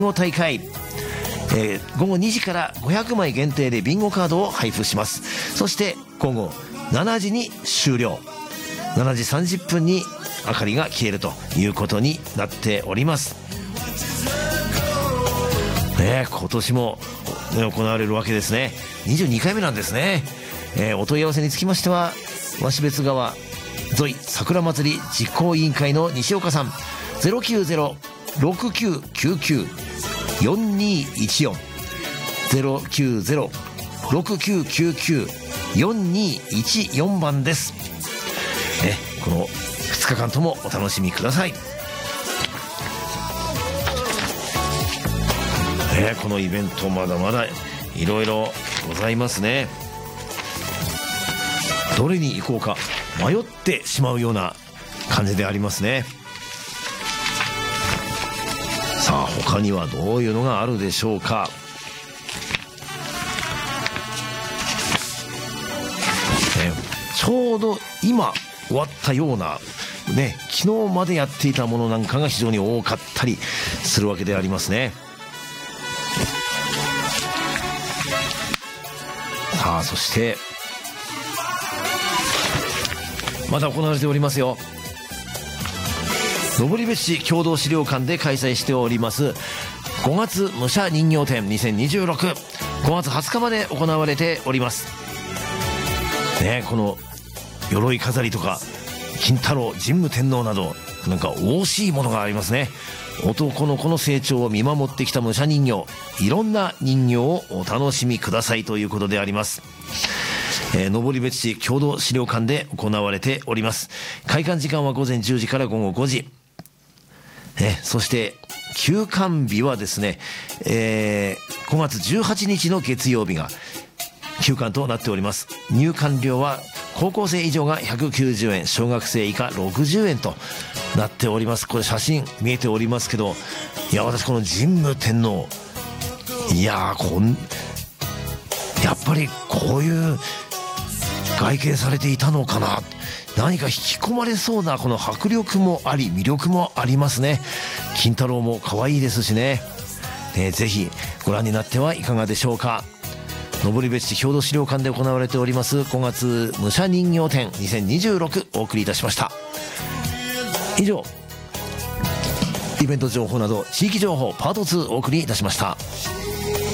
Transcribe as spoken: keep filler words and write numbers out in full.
大会、えー、ごごにじからごひゃくまい限定でビンゴカードを配布します。そして午後しちじに終了。しちじさんじゅっぷんに明かりが消えるということになっております、ね、今年も行われるわけですね。にじゅうにかいめなんですね、えー、お問い合わせにつきましては芦別川沿い桜祭り実行委員会の西岡さん ゼロきゅうゼロ ろくきゅうきゅうきゅう よんにいちよん ゼロきゅうゼロ ろくきゅうきゅうきゅう よんにいちよん 番です、ね、このふつかかんともお楽しみください、ね、このイベントまだまだいろいろございますね。どれに行こうか迷ってしまうような感じでありますね。さあ他にはどういうのがあるでしょうか。ね、ちょうど今終わったようなね、昨日までやっていたものなんかが非常に多かったりするわけでありますね。さあそしてまだ行われておりますよ。登別市共同資料館で開催しておりますごがつ武者人形展にせんにじゅうろく、ごがつはつかまで行われておりますね。この鎧飾りとか金太郎神武天皇などなんか惜しいものがありますね。男の子の成長を見守ってきた武者人形、いろんな人形をお楽しみくださいということであります。えー、登別市共同資料館で行われております。開館時間はごぜんじゅうじからごごごじ、ね、そして休館日はですね、えー、ごがつじゅうはちにちの月曜日が休館となっております。入館料は高校生以上がひゃくきゅうじゅうえん、小学生以下ろくじゅうえんとなっております。これ写真見えておりますけど、いや私この神武天皇、いやこんやっぱりこういう外見されていたのかな、何か引き込まれそうなこの迫力もあり魅力もありますね。金太郎も可愛いですしね、ね、ぜひご覧になってはいかがでしょうか。登別市郷土資料館で行われておりますごがつ武者人形展にせんにじゅうろくお送りいたしました。以上イベント情報など地域情報パートツーお送りいたしました。